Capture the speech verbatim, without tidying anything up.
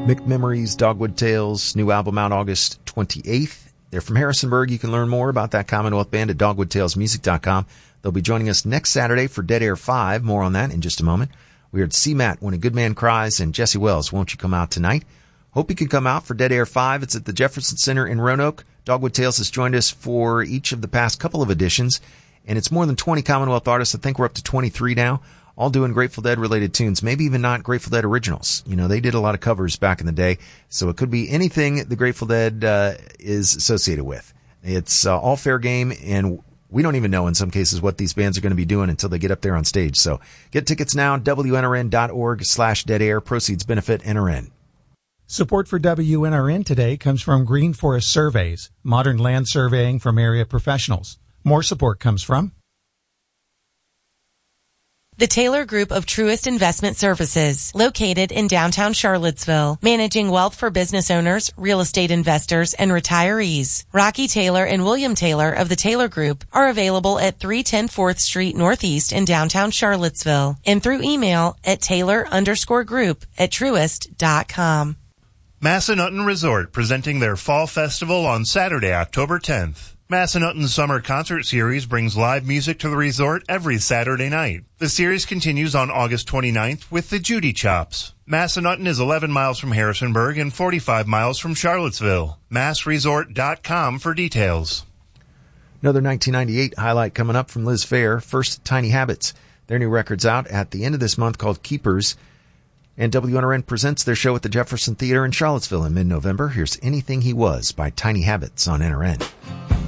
Mick Memories, Dogwood Tales, new album out August twenty-eighth. They're from Harrisonburg. You can learn more about that Commonwealth band at dogwood tales music dot com. They'll be joining us next Saturday for Dead Air five. More on that in just a moment. We heard C Matt, When a Good Man Cries, and Jesse Wells, Won't You Come Out Tonight? Hope you can come out for Dead Air five. It's at the Jefferson Center in Roanoke. Dogwood Tales has joined us for each of the past couple of editions, and it's more than twenty Commonwealth artists. I think we're up to twenty-three now, all doing Grateful Dead-related tunes, maybe even not Grateful Dead originals. You know, they did a lot of covers back in the day, so it could be anything the Grateful Dead uh, is associated with. It's uh, all fair game, and we don't even know in some cases what these bands are going to be doing until they get up there on stage. So get tickets now, W N R N dot org slash dead air. Proceeds benefit N R N. Support for W N R N today comes from Green Forest Surveys, modern land surveying from area professionals. More support comes from the Taylor Group of Truist Investment Services, located in downtown Charlottesville, managing wealth for business owners, real estate investors, and retirees. Rocky Taylor and William Taylor of the Taylor Group are available at three ten fourth Street Northeast in downtown Charlottesville and through email at taylor underscore group at truist dot com. Massanutten Resort presenting their Fall Festival on Saturday, October tenth. Massanutten's Summer Concert Series brings live music to the resort every Saturday night. The series continues on August twenty-ninth with the Judy Chops. Massanutten is eleven miles from Harrisonburg and forty-five miles from Charlottesville. mass resort dot com for details. Another nineteen ninety-eight highlight coming up from Liz Phair, First Tiny Habits. Their new record's out at the end of this month called Keepers. And W N R N presents their show at the Jefferson Theater in Charlottesville in mid-November. Here's Anything He Was by Tiny Habits on N R N.